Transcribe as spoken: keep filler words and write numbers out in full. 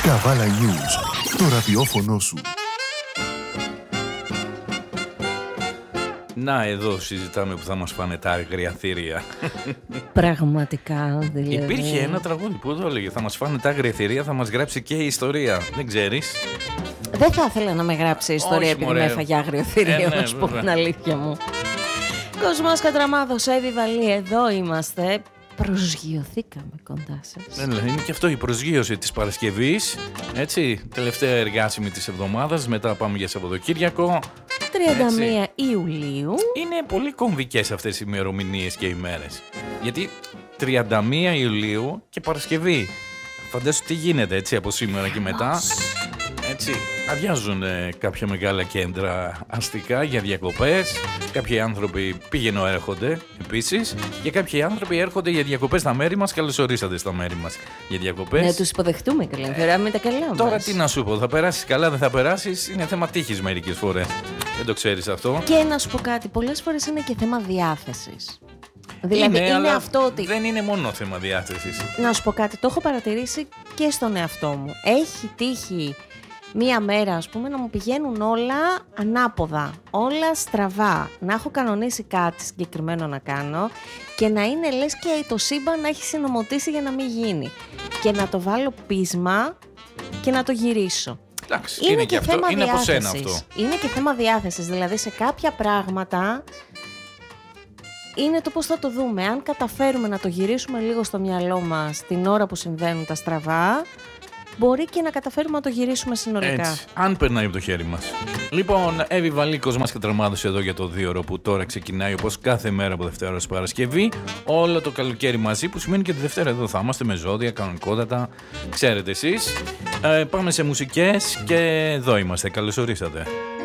Καβάλα News, το ραδιόφωνο σου. Να, εδώ συζητάμε που θα μας πάνε τα αγριαθήρια. Πραγματικά, δηλαδή. Υπήρχε ένα τραγούδι που το έλεγε, θα μας φάνε τα αγριαθήρια, θα μας γράψει και η ιστορία. Δεν ξέρεις? Δεν θα ήθελα να με γράψει η ιστορία. Όχι, επειδή μωρέ. Με έφαγε άγριο-θηρίο, ε, ναι, να σου πω την αλήθεια μου. Κοσμάς Κατραμάδος, Εύη Βαλή, εδώ είμαστε. Προσγειωθήκαμε κοντά σας. Ναι, είναι και αυτό η προσγείωση της Παρασκευής. Έτσι, τελευταία εργάσιμη της εβδομάδας. Μετά πάμε για Σαββατοκύριακο. τριάντα μία έτσι. Ιουλίου. Είναι πολύ κομβικές αυτές οι ημερομηνίες και ημέρες. Γιατί τριάντα μία Ιουλίου και Παρασκευή. Φαντάσου τι γίνεται έτσι από σήμερα και μετά. Έτσι, αδειάζουν ε, κάποια μεγάλα κέντρα αστικά για διακοπές. Κάποιοι άνθρωποι πηγαίνουν έρχονται επίσης. Και κάποιοι άνθρωποι έρχονται για διακοπές στα μέρη μας. Καλώς ορίσατε στα μέρη μας για διακοπές. Να τους υποδεχτούμε καλά. Ε, με τα καλά μας. Τώρα τι να σου πω, θα περάσεις καλά, δεν θα περάσεις. Είναι θέμα τύχης μερικές φορές. Δεν το ξέρεις αυτό. Και να σου πω κάτι, πολλές φορές είναι και θέμα διάθεσης. Δηλαδή είναι, είναι αλλά αυτό ότι. Δεν είναι μόνο θέμα διάθεσης. Να σου πω κάτι, το έχω παρατηρήσει και στον εαυτό μου. Έχει τύχει μία μέρα, ας πούμε, να μου πηγαίνουν όλα ανάποδα, όλα στραβά. Να έχω κανονίσει κάτι συγκεκριμένο να κάνω και να είναι λες και το σύμπαν να έχει συνομωτήσει για να μην γίνει. Και να το βάλω πείσμα και να το γυρίσω. Εντάξει, είναι, είναι και, και αυτό, θέμα είναι από σένα αυτό. Είναι και θέμα διάθεσης, δηλαδή σε κάποια πράγματα είναι το πώς θα το δούμε. Αν καταφέρουμε να το γυρίσουμε λίγο στο μυαλό μας την ώρα που συμβαίνουν τα στραβά, μπορεί και να καταφέρουμε να το γυρίσουμε συνολικά. Έτσι, αν περνάει από το χέρι μας. Λοιπόν, Εύη Βαλή, Κοσμάς Κατραμάδος εδώ για το δύο ώρο που τώρα ξεκινάει όπως κάθε μέρα από Δευτέρα ως Παρασκευή. Όλο το καλοκαίρι μαζί, που σημαίνει και τη Δευτέρα εδώ θα είμαστε με ζώδια, κανονικότατα. Ξέρετε εσείς. Ε, πάμε σε μουσικές και εδώ είμαστε. Καλώς ορίσατε.